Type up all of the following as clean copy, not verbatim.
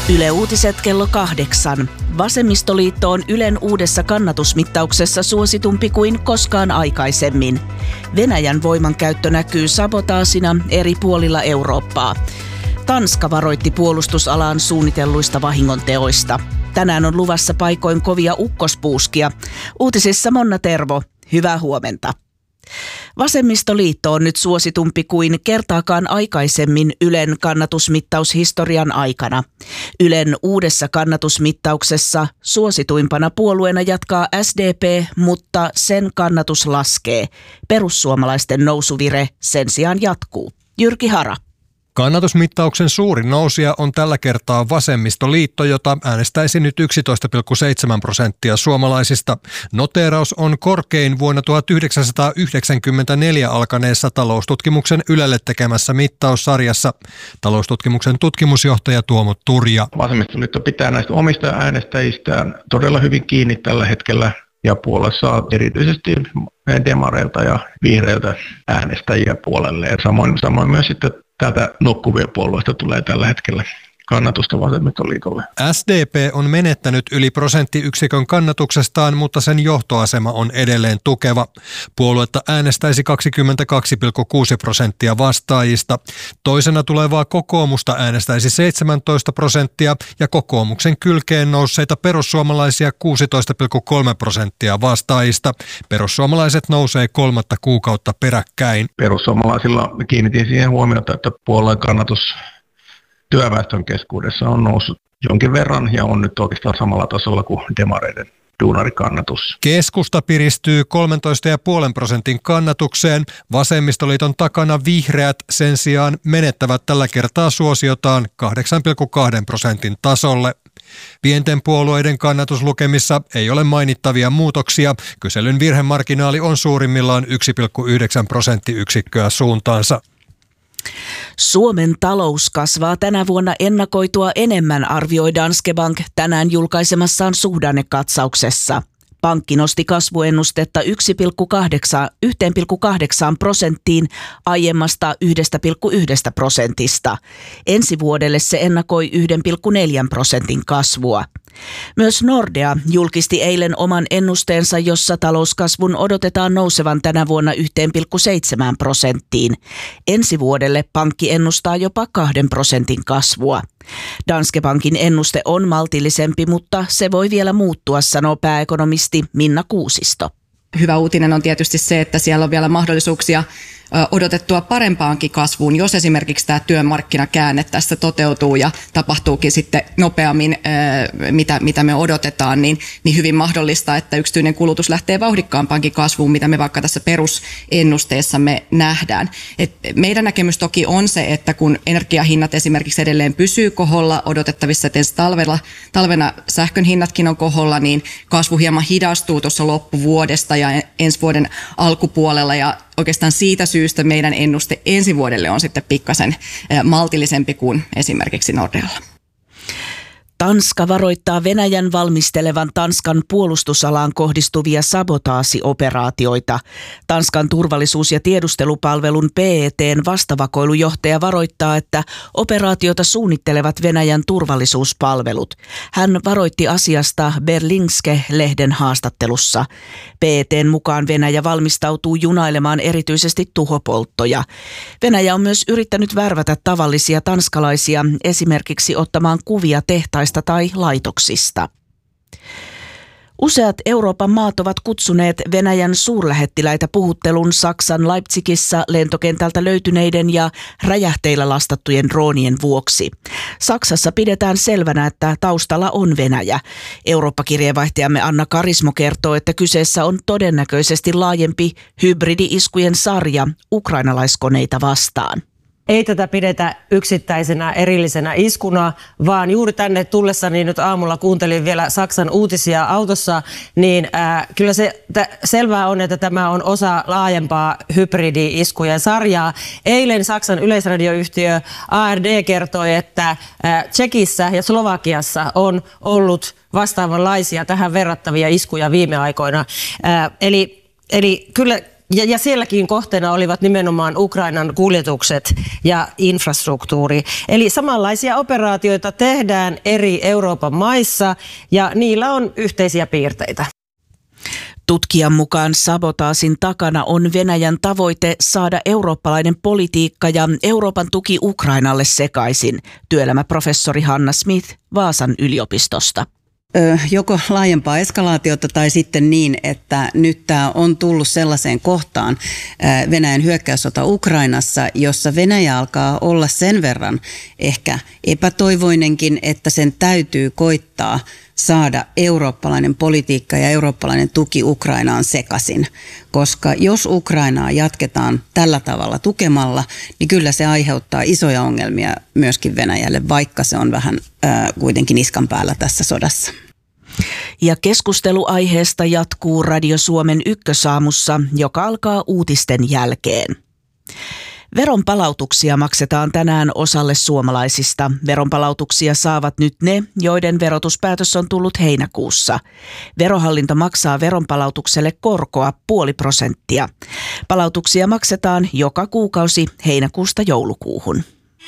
Yle Uutiset kello 8. Vasemmistoliitto on Ylen uudessa kannatusmittauksessa suositumpi kuin koskaan aikaisemmin. Venäjän voimankäyttö näkyy sabotaasina eri puolilla Eurooppaa. Tanska varoitti puolustusalaan suunnitelluista vahingonteoista. Tänään on luvassa paikoin kovia ukkospuuskia. Uutisissa Monna Tervo, hyvää huomenta. Vasemmistoliitto on nyt suositumpi kuin kertaakaan aikaisemmin Ylen kannatusmittaushistorian aikana. Ylen uudessa kannatusmittauksessa suosituimpana puolueena jatkaa SDP, mutta sen kannatus laskee. Perussuomalaisten nousuvire sen sijaan jatkuu. Jyrki Hara. Kannatusmittauksen suurin nousija on tällä kertaa Vasemmistoliitto, jota äänestäisi nyt 11,7% suomalaisista. Noteeraus on korkein vuonna 1994 alkaneessa taloustutkimuksen Ylelle tekemässä mittaussarjassa. Taloustutkimuksen tutkimusjohtaja Tuomo Turja. Vasemmistoliitto pitää näistä omista äänestäjistään todella hyvin kiinni tällä hetkellä. Ja puolessa saa erityisesti demareilta ja vihreiltä äänestäjiä puolelle. Samoin myös sitten täältä nukkuvia puolueista tulee tällä hetkellä kannatusta Vasemmistoliitolle. SDP on menettänyt yli prosenttiyksikön kannatuksestaan, mutta sen johtoasema on edelleen tukeva. Puoluetta äänestäisi 22,6% vastaajista. Toisena tulevaa kokoomusta äänestäisi 17% ja kokoomuksen kylkeen nousseita perussuomalaisia 16,3% vastaajista. Perussuomalaiset nousee 3. kuukautta peräkkäin. Perussuomalaisilla kiinnitin siihen huomiota, että puolueen kannatus työväestön keskuudessa on noussut jonkin verran ja on nyt oikeastaan samalla tasolla kuin demareiden duunarikannatus. Keskusta piristyy 13,5% kannatukseen. Vasemmistoliiton takana vihreät sen sijaan menettävät tällä kertaa suosiotaan 8,2% tasolle. Pienten puolueiden kannatuslukemissa ei ole mainittavia muutoksia. Kyselyn virhemarginaali on suurimmillaan 1,9 prosenttiyksikköä suuntaansa. Suomen talous kasvaa tänä vuonna ennakoitua enemmän, arvioi Danske Bank tänään julkaisemassaan suhdannekatsauksessa. Pankki nosti kasvuennustetta 1,8% aiemmasta 1,1%. Ensi vuodelle se ennakoi 1,4% kasvua. Myös Nordea julkisti eilen oman ennusteensa, jossa talouskasvun odotetaan nousevan tänä vuonna 1,7%. Ensi vuodelle pankki ennustaa jopa 2% kasvua. Danske Bankin ennuste on maltillisempi, mutta se voi vielä muuttua, sanoo pääekonomisti Minna Kuusisto. Hyvä uutinen on tietysti se, että siellä on vielä mahdollisuuksia odotettua parempaankin kasvuun, jos esimerkiksi tämä työmarkkinakäänne tästä toteutuu ja tapahtuukin sitten nopeammin, mitä me odotetaan, niin hyvin mahdollista, että yksityinen kulutus lähtee vauhdikkaampaankin kasvuun, mitä me vaikka tässä perusennusteessamme nähdään. Meidän näkemys toki on se, että kun energiahinnat esimerkiksi edelleen pysyy koholla, odotettavissa, että ensi talvena sähkön hinnatkin on koholla, niin kasvu hieman hidastuu tuossa loppuvuodesta ja ensi vuoden alkupuolella, ja oikeastaan siitä syystä meidän ennuste ensi vuodelle on sitten pikkasen maltillisempi kuin esimerkiksi Nordealla. Tanska varoittaa Venäjän valmistelevan Tanskan puolustusalaan kohdistuvia sabotaasioperaatioita. Tanskan turvallisuus- ja tiedustelupalvelun PET:n vastavakoilujohtaja varoittaa, että operaatiota suunnittelevat Venäjän turvallisuuspalvelut. Hän varoitti asiasta Berlingske-lehden haastattelussa. PET:n mukaan Venäjä valmistautuu junailemaan erityisesti tuhopolttoja. Venäjä on myös yrittänyt värvätä tavallisia tanskalaisia esimerkiksi ottamaan kuvia tehtaista tai laitoksista. Useat Euroopan maat ovat kutsuneet Venäjän suurlähettiläitä puhuttelun Saksan Leipzigissä lentokentältä löytyneiden ja räjähteillä lastattujen droonien vuoksi. Saksassa pidetään selvänä, että taustalla on Venäjä. Eurooppa-kirjeenvaihtajamme Anna Karismo kertoo, että kyseessä on todennäköisesti laajempi hybridi-iskujen sarja ukrainalaiskoneita vastaan. Ei tätä pidetä yksittäisenä erillisenä iskuna, vaan juuri tänne tullessani nyt aamulla kuuntelin vielä Saksan uutisia autossa, niin kyllä se selvää on, että tämä on osa laajempaa hybridi-iskujen sarjaa. Eilen Saksan yleisradioyhtiö ARD kertoi, että Tšekissä ja Slovakiassa on ollut vastaavanlaisia tähän verrattavia iskuja viime aikoina. Eli kyllä Ja sielläkin kohteena olivat nimenomaan Ukrainan kuljetukset ja infrastruktuuri. Eli samanlaisia operaatioita tehdään eri Euroopan maissa ja niillä on yhteisiä piirteitä. Tutkijan mukaan sabotaasin takana on Venäjän tavoite saada eurooppalainen politiikka ja Euroopan tuki Ukrainalle sekaisin. Työelämäprofessori Hanna Smith Vaasan yliopistosta. Joko laajempaa eskalaatiota tai sitten niin, että nyt tämä on tullut sellaiseen kohtaan Venäjän hyökkäyssota Ukrainassa, jossa Venäjä alkaa olla sen verran ehkä epätoivoinenkin, että sen täytyy koittaa saada eurooppalainen politiikka ja eurooppalainen tuki Ukrainaan sekaisin. Koska jos Ukrainaa jatketaan tällä tavalla tukemalla, niin kyllä se aiheuttaa isoja ongelmia myöskin Venäjälle, vaikka se on vähän kuitenkin niskan päällä tässä sodassa. Ja keskustelu aiheesta jatkuu Radio Suomen Ykkösaamussa, joka alkaa uutisten jälkeen. Veronpalautuksia maksetaan tänään osalle suomalaisista. Veronpalautuksia saavat nyt ne, joiden verotuspäätös on tullut heinäkuussa. Verohallinto maksaa veronpalautukselle korkoa 0,5%. Palautuksia maksetaan joka kuukausi heinäkuusta joulukuuhun.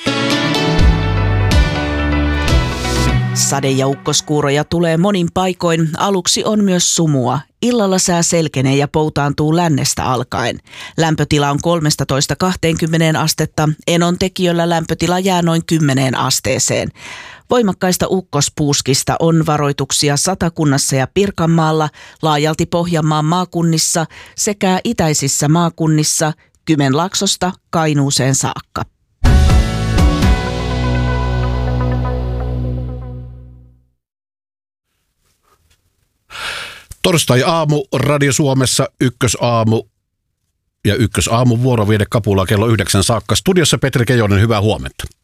Sade- ja ukkoskuuroja tulee monin paikoin. Aluksi on myös sumua. Illalla sää selkenee ja poutaantuu lännestä alkaen. Lämpötila on 13–20 astetta. Enontekiöllä lämpötila jää noin 10 asteeseen. Voimakkaista ukkospuuskista on varoituksia Satakunnassa ja Pirkanmaalla, laajalti Pohjanmaan maakunnissa sekä itäisissä maakunnissa Kymenlaaksosta Kainuuseen saakka. Torstai-aamu Radio Suomessa Ykkösaamu ja Ykkösaamun vuoroviede kapulaa kello 9 saakka. Studiossa Petri Keijonen, hyvää huomenta.